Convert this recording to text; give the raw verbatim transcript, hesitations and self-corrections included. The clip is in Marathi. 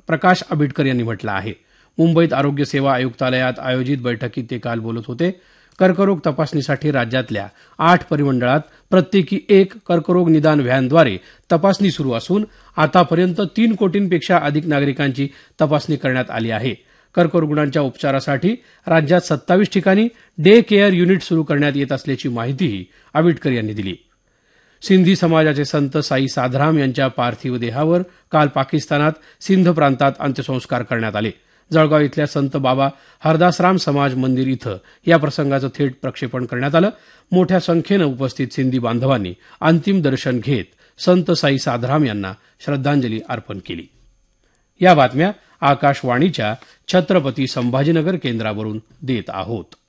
प्रकाश आंबेडकर यांनी म्हटलं आहे. मुंबईत आरोग्य सेवा आयुक्तालयात आयोजित बैठकीत ते काल बोलत होते. कर्करोग तपासणीसाठी राज्यातल्या आठ परिमंडळात प्रत्येकी एक कर्करोग निदान व्हॅनद्वारे तपासणी सुरू असून आतापर्यंत तीन कोटींपेक्षा अधिक नागरिकांची तपासणी करण्यात आली आहे. कर्करोगांच्या उपचारासाठी राज्यात सत्तावीस ठिकाणी डे केअर युनिट सुरू करण्यात येत असल्याची माहितीही आंबेडकर यांनी दिली. सिंधी समाजाचे संत साई साधराम यांच्या पार्थिव देहावर काल पाकिस्तानात सिंध प्रांतात अंत्यसंस्कार करण्यात आले. जळगाव इथल्या संत बाबा हरदासराम समाज मंदिर इथं या प्रसंगाचं थेट प्रक्षेपण करण्यात आलं. मोठ्या संख्येनं उपस्थित सिंधी बांधवांनी अंतिम दर्शन घेत संत साई साधराम यांना श्रद्धांजली अर्पण केली. या बातम्या आकाशवाणीच्या छत्रपती संभाजीनगर केंद्रावरून देत आहोत.